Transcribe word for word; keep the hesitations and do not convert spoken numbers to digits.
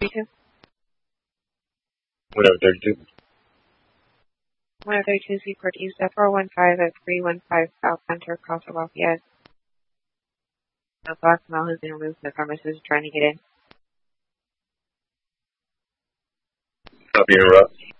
thirty-two? one oh thirty-two. one oh thirty-two, Seaport East, F four one five at three one five South Center, Costa Lafayette. No black male has been removed from the premises trying to get in. Copy, interrupt.